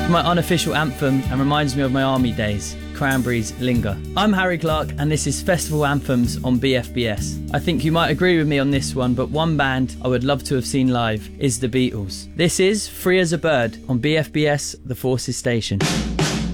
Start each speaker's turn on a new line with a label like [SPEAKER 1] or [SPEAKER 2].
[SPEAKER 1] my unofficial anthem and reminds me of my army days. Cranberries Linger. I'm Harry Clark and this is Festival Anthems on BFBS. I think you might agree with me on this one, but one band I would love to have seen live is the Beatles. This is Free as a Bird on BFBS, the Forces Station.